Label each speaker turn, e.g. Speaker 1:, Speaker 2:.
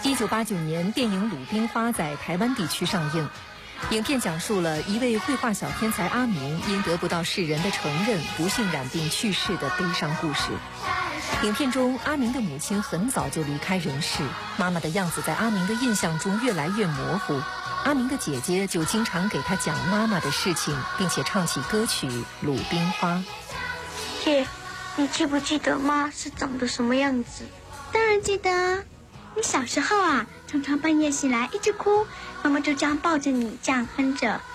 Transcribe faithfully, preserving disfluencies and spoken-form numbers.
Speaker 1: 一九八九年，电影《鲁冰花》在台湾地区上映。影片讲述了一位绘画小天才阿明因得不到世人的承认，不幸染病去世的悲伤故事。影片中，阿明的母亲很早就离开人世，妈妈的样子在阿明的印象中越来越模糊。阿明的姐姐就经常给他讲妈妈的事情，并且唱起歌曲《鲁冰花》。
Speaker 2: 姐，你记不记得妈是长得什么样子？
Speaker 3: 当然记得啊，你小时候啊，常常半夜醒来一直哭，妈妈就这样抱着你，这样哼着